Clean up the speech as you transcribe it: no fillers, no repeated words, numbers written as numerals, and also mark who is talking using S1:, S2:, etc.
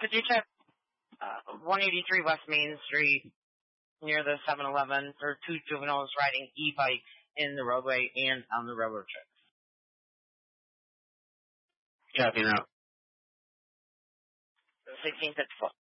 S1: Could you check 183 West Main Street near the 7-Eleven for 2 juveniles riding e-bikes in the roadway and on the railroad tracks?
S2: Copy now.
S1: 1654.